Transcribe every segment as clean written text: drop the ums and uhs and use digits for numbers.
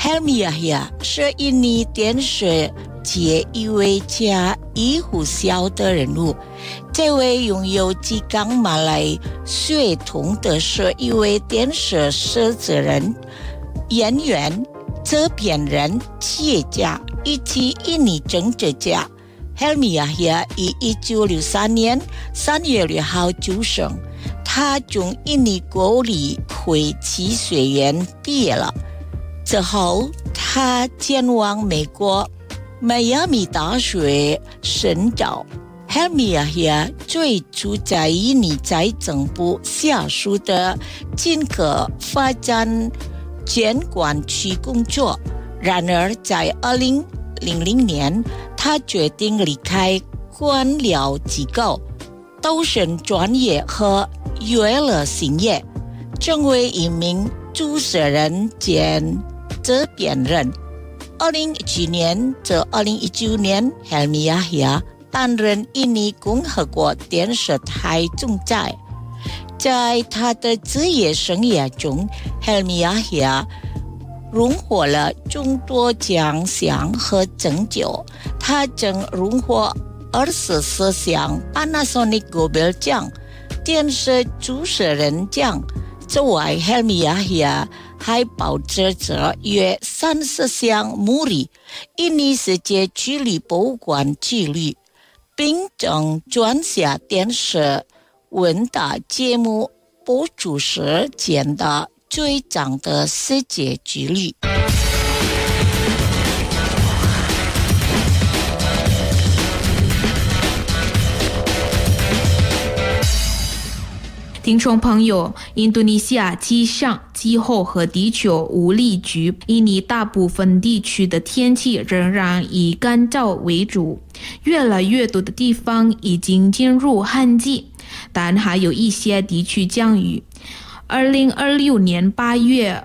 Helmi Yahya 是印尼电视界一位家喻户晓的人物。这位拥有吉冈马来血统的是一位电视制作人、演员、责编人、企业家以及印尼政治家。Helmi Yahya 于1963年3月6号出生，他从印尼国立会计学院毕业了。之后，他前往美国迈阿密大学深造。Helmi Yahya 最初在印尼财政部下属的金科发展监管区工作，然而在2000年，他决定离开官僚机构，投身专业和娱乐行业，成为一名主持人兼责编人。2017年至2019年 Helmi Yahya 担任印尼共和国电视台总裁。在他的职业生涯中， Helmi Yahya 荣获了众多奖项和成就。他曾荣获24项 Panasonic Global 奖、电视主持人奖。此外， Helmi Yahya 还保持着约30项muri印尼世界地理博物馆纪录，并曾撰写电视问答节目播出时间的最长的世界纪录。 听众朋友，印度尼西亚气象、气候和地球物理局印尼大部分地区的天气仍然以干燥为主，越来越多的地方已经进入旱季，但还有一些地区降雨。2026年8月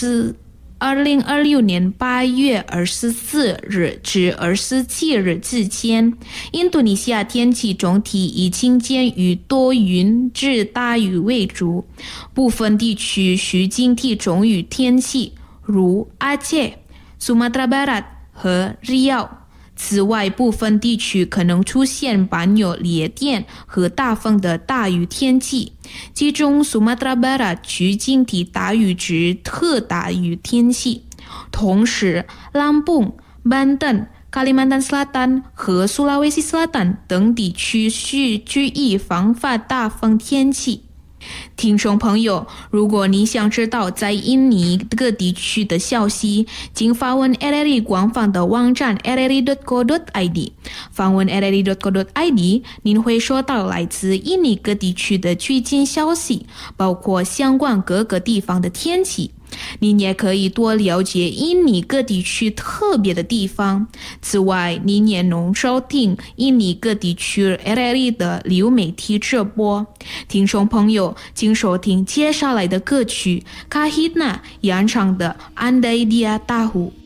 24日至27日之间，印度尼西亚天气总体以晴间与多云至大雨为主，部分地区需警惕中雨天气，如阿切、苏马特拉巴拉和Riau。此外，部分地区可能出现伴有雷电和大风的大雨天气，其中苏马特拉巴拉需警惕大雨至特大雨天气。同时，兰布、Banten、Kalimantan Selatan 和苏拉威西斯坦等地区需注意防范大风天气。听众朋友，如果你想知道在印尼各地区的消息，请访问 LRI 官方的网站 lri.co.id。 访问 lri.co.id， 您会收到来自印尼各地区的最新消息，包括相关各个地方的天气。您也可以多了解印尼各地区特别的地方。此外，您也能收听印尼各地区 LRI 的流媒体直播。听众朋友，请收听接下来的歌曲 Kahitna 演唱的 Andai Dia Tahu。